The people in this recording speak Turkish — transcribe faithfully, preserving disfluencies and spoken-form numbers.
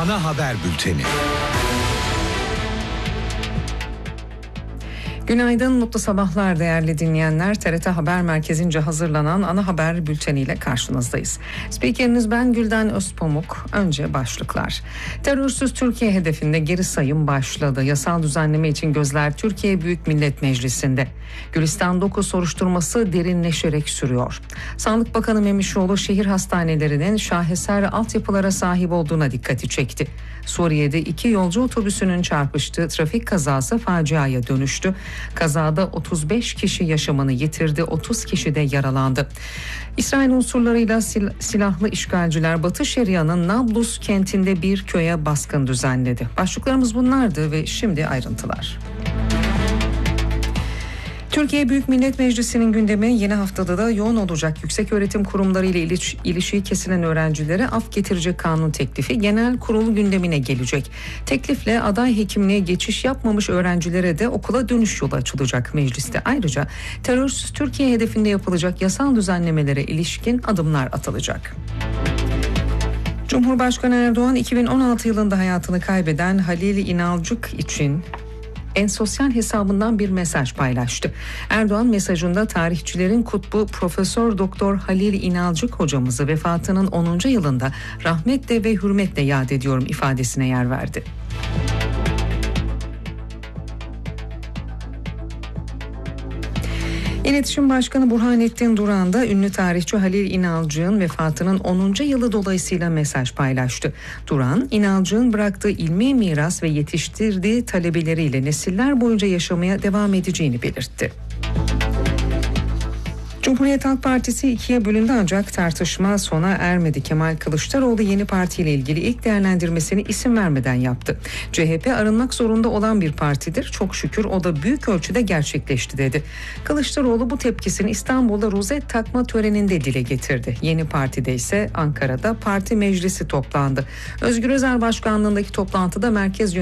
Ana haber bülteni. Günaydın, mutlu sabahlar değerli dinleyenler. T R T Haber Merkezi'nce hazırlanan ana haber bülteniyle karşınızdayız. Spikeriniz ben Gülden Özpamuk. Önce başlıklar. Terörsüz Türkiye hedefinde geri sayım başladı. Yasal düzenleme için gözler Türkiye Büyük Millet Meclisi'nde. Gülistan dokuz soruşturması derinleşerek sürüyor. Sağlık Bakanı Memişoğlu şehir hastanelerinin şaheser altyapılara sahip olduğuna dikkati çekti. Suriye'de iki yolcu otobüsünün çarpıştığı trafik kazası faciaya dönüştü. Kazada otuz beş kişi yaşamını yitirdi, otuz kişi de yaralandı. İsrail unsurlarıyla sil- silahlı işgalciler Batı Şeria'nın Nablus kentinde bir köye baskın düzenledi. Başlıklarımız bunlardı ve şimdi ayrıntılar. Türkiye Büyük Millet Meclisi'nin gündemi yeni haftada da yoğun olacak. Yükseköğretim kurumları ile iliş, ilişiği kesilen öğrencilere af getirecek kanun teklifi genel kurul gündemine gelecek. Teklifle aday hekimliğe geçiş yapmamış öğrencilere de okula dönüş yolu açılacak mecliste. Ayrıca terörsüz Türkiye hedefinde yapılacak yasal düzenlemelere ilişkin adımlar atılacak. Cumhurbaşkanı Erdoğan iki bin on altı yılında hayatını kaybeden Halil İnalcık için en sosyal hesabından bir mesaj paylaştı. Erdoğan mesajında tarihçilerin kutbu Profesör Doktor Halil İnalcık hocamızı vefatının onuncu yılında rahmetle ve hürmetle yad ediyorum ifadesine yer verdi. İletişim Başkanı Burhanettin Duran da ünlü tarihçi Halil İnalcık'ın vefatının onuncu yılı dolayısıyla mesaj paylaştı. Duran, İnalcık'ın bıraktığı ilmi miras ve yetiştirdiği talebeleriyle nesiller boyunca yaşamaya devam edeceğini belirtti. Cumhuriyet Halk Partisi ikiye bölündü ancak tartışma sona ermedi. Kemal Kılıçdaroğlu yeni partiyle ilgili ilk değerlendirmesini isim vermeden yaptı. C H P arınmak zorunda olan bir partidir. Çok şükür o da büyük ölçüde gerçekleşti dedi. Kılıçdaroğlu bu tepkisini İstanbul'da rozet takma töreninde dile getirdi. Yeni partide ise Ankara'da parti meclisi toplandı. Özgür Özel başkanlığındaki toplantıda merkez